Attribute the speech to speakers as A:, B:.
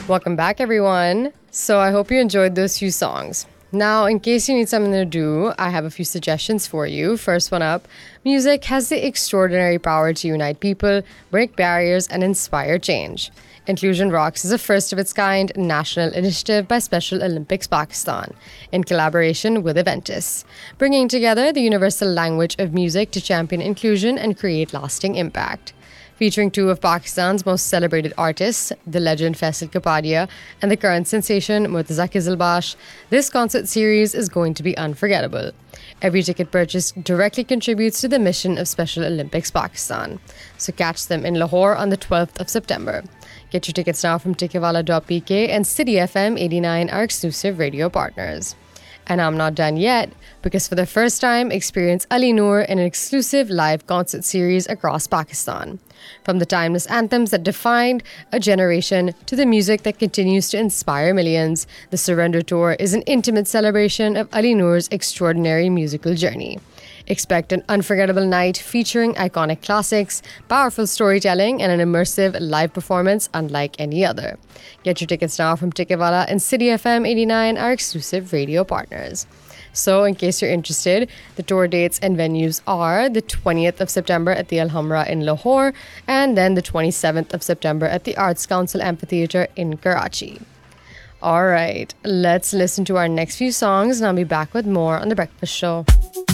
A: Welcome back, everyone. So I hope you enjoyed those few songs. Now, in case you need something to do, I have a few suggestions for you. First one up, music has the extraordinary power to unite people, break barriers, and inspire change. Inclusion Rocks is a first of its kind national initiative by Special Olympics Pakistan in collaboration with Aventis, bringing together the universal language of music to champion inclusion and create lasting impact. Featuring two of Pakistan's most celebrated artists, the legend Faisal Kapadia and the current sensation Murtaza Kizilbash, this concert series is going to be unforgettable. Every ticket purchased directly contributes to the mission of Special Olympics Pakistan. So catch them in Lahore on the 12th of September. Get your tickets now from ticketwala.pk, and City FM 89 are exclusive radio partners. And I'm not done yet, because for the first time, experience Ali Noor in an exclusive live concert series across Pakistan. From the timeless anthems that defined a generation to the music that continues to inspire millions, the Surrender Tour is an intimate celebration of Ali Noor's extraordinary musical journey. Expect an unforgettable night featuring iconic classics, powerful storytelling, and an immersive live performance unlike any other. Get your tickets now from Ticketwala, and City FM 89 are exclusive radio partners. So, in case you're interested, the tour dates and venues are the 20th of September at the Alhambra in Lahore, and then the 27th of September at the Arts Council Amphitheatre in Karachi. All right, let's listen to our next few songs, and I'll be back with more on The Breakfast Show.